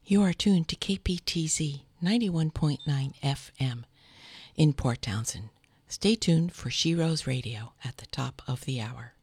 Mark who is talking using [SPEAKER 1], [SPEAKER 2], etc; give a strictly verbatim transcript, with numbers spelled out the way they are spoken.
[SPEAKER 1] You are tuned to K P T Z ninety-one point nine F M in Port Townsend. Stay tuned for She Rose Radio at the top of the hour.